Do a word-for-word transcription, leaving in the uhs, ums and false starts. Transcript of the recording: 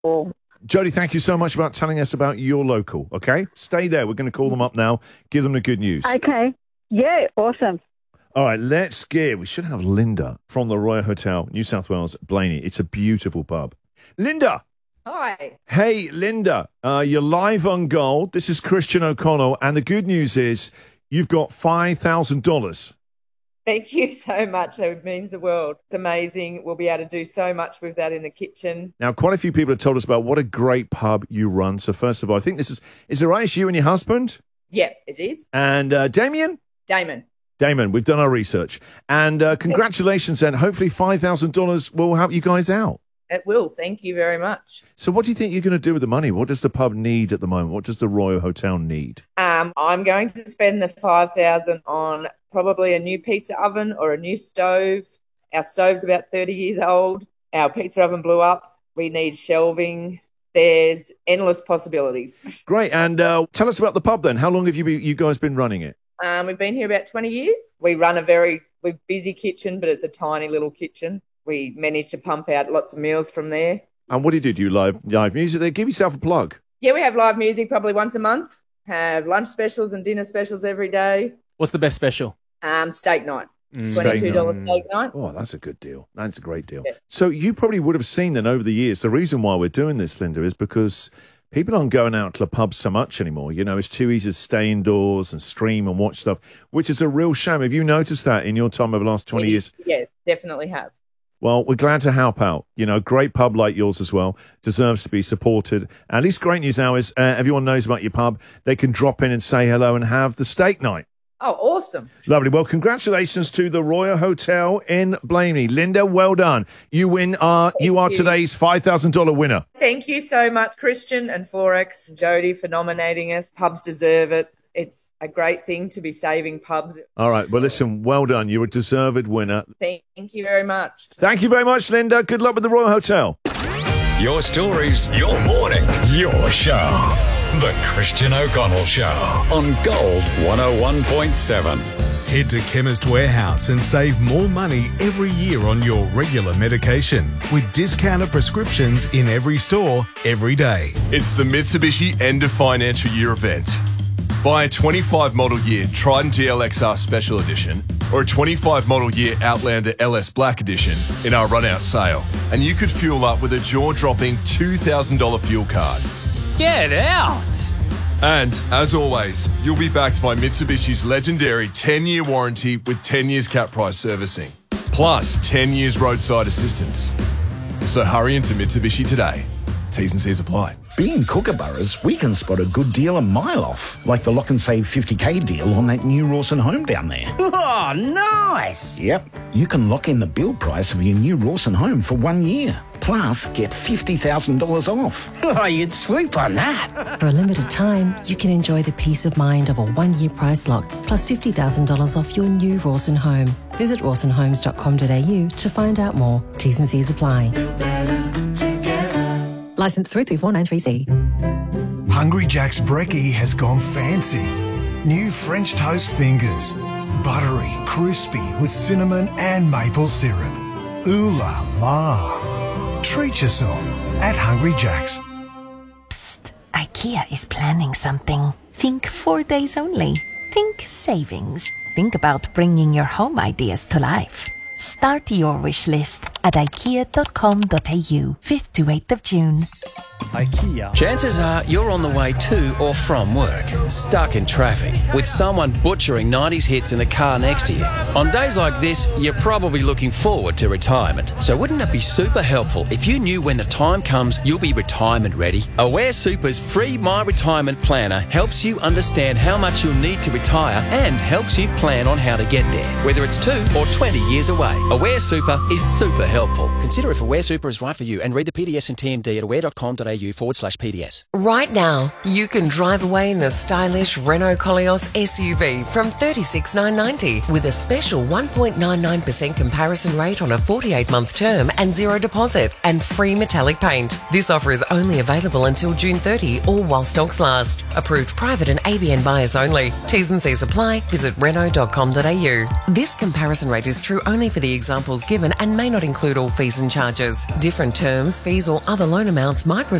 all. Jody, thank you so much about telling us about your local, okay? Stay there. We're going to call them up now, give them the good news. Okay. Yeah, awesome. All right, let's get, we should have Linda from the Royal Hotel, New South Wales, Blaney. It's a beautiful pub. Linda! Hi. Hey, Linda, uh, you're live on Gold. This is Christian O'Connell, and the good news is you've got five thousand dollars. Thank you so much. That means the world. It's amazing. We'll be able to do so much with that in the kitchen. Now, quite a few people have told us about what a great pub you run. So first of all, I think this is, is it right? It's you and your husband? Yeah, it is. And uh, Damien? Damon. Damon, we've done our research. And uh, congratulations, and hopefully five thousand dollars will help you guys out. It will. Thank you very much. So what do you think you're going to do with the money? What does the pub need at the moment? What does the Royal Hotel need? Um, I'm going to spend the five thousand dollars on probably a new pizza oven or a new stove. Our stove's about thirty years old. Our pizza oven blew up. We need shelving. There's endless possibilities. Great. And uh, tell us about the pub then. How long have you be, you guys been running it? Um, we've been here about twenty years. We run a very we're busy kitchen, but it's a tiny little kitchen. We managed to pump out lots of meals from there. And what do you do? Do you live, live music there? Give yourself a plug. Yeah, we have live music probably once a month. Have lunch specials and dinner specials every day. What's the best special? Um, steak night. Mm. twenty-two dollars steak night. Oh, that's a good deal. That's a great deal. Yeah. So you probably would have seen then over the years, the reason why we're doing this, Linda, is because people aren't going out to the pubs so much anymore. You know, it's too easy to stay indoors and stream and watch stuff, which is a real shame. Have you noticed that in your time over the last twenty years? Yes, definitely have. Well, we're glad to help out. You know, a great pub like yours as well deserves to be supported. At least great news now is uh, everyone knows about your pub. They can drop in and say hello and have the steak night. Oh, awesome. Lovely. Well, congratulations to the Royal Hotel in Blamey. Linda, well done. You win. Uh, you are you. today's five thousand dollars winner. Thank you so much, Christian and Forex and Jody, for nominating us. Pubs deserve it. It's a great thing to be saving pubs. All right. Well, listen, well done. You're a deserved winner. Thank you very much. Thank you very much, Linda. Good luck with the Royal Hotel. Your stories, your morning, your show. The Christian O'Connell Show on Gold one oh one point seven. Head to Chemist Warehouse and save more money every year on your regular medication with discounted prescriptions in every store, every day. It's the Mitsubishi End of Financial Year event. Buy a twenty-five model year Triton G L X R Special Edition or a twenty-five model year Outlander L S Black Edition in our run-out sale, and you could fuel up with a jaw-dropping two thousand dollars fuel card. Get out! And, as always, you'll be backed by Mitsubishi's legendary ten-year warranty with ten years cap price servicing, plus ten years roadside assistance. So hurry into Mitsubishi today. T's and C's apply. Being Kookaburras, we can spot a good deal a mile off, like the Lock and Save fifty K deal on that new Rawson home down there. Oh, nice! Yep, you can lock in the build price of your new Rawson home for one year. Plus, get fifty thousand dollars off. Oh, you'd swoop on that. For a limited time, you can enjoy the peace of mind of a one-year price lock, plus fifty thousand dollars off your new Rawson home. Visit rawson homes dot com dot a u to find out more. T's and C's apply. Licence three three four nine three C. Hungry Jack's Brekkie has gone fancy. New French toast fingers. Buttery, crispy with cinnamon and maple syrup. Ooh la la. Treat yourself at Hungry Jack's. Psst, IKEA is planning something. Think four days only. Think savings. Think about bringing your home ideas to life. Start your wish list at ikea dot com dot a u, fifth to eighth of June. IKEA. Chances are you're on the way to or from work, stuck in traffic, with someone butchering nineties hits in the car next to you. On days like this, you're probably looking forward to retirement. So wouldn't it be super helpful if you knew when the time comes you'll be retirement ready? Aware Super's free My Retirement Planner helps you understand how much you'll need to retire and helps you plan on how to get there, whether it's two or twenty years away. Aware Super is super helpful. Consider if Aware Super is right for you and read the P D S and T M D at aware dot com dot a u. renault.com.au forward slash PDS. Right now, you can drive away in the stylish Renault Koleos S U V from thirty-six thousand nine hundred ninety dollars with a special one point nine nine percent comparison rate on a forty-eight month term and zero deposit and free metallic paint. This offer is only available until June thirtieth or while stocks last. Approved private and A B N buyers only. T's and C's apply. Visit renault dot com dot a u. This comparison rate is true only for the examples given and may not include all fees and charges. Different terms, fees or other loan amounts might